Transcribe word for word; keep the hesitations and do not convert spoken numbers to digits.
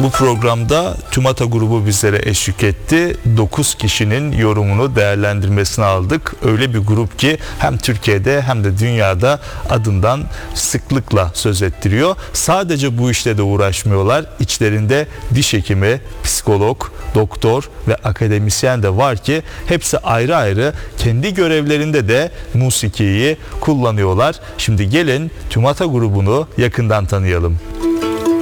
Bu programda TÜMATA grubu bizlere eşlik etti. dokuz kişinin yorumunu, değerlendirmesini aldık. Öyle bir grup ki hem Türkiye'de hem de dünyada adından sıklıkla söz ettiriyor. Sadece bu işle de uğraşmıyorlar. İçlerinde diş hekimi, psikolog, doktor ve akademisyen de var ki hepsi ayrı ayrı kendi görevlerinde de musikiyi kullanıyorlar. Şimdi gelin TÜMATA grubunu yakından tanıyalım.